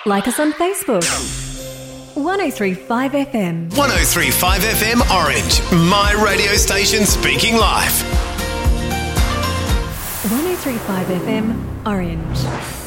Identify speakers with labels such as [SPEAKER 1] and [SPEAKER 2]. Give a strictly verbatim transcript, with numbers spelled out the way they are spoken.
[SPEAKER 1] Like us on Facebook. one oh three point five F M.
[SPEAKER 2] one oh three point five F M Orange. My radio station speaking live.
[SPEAKER 1] one oh three point five F M Orange.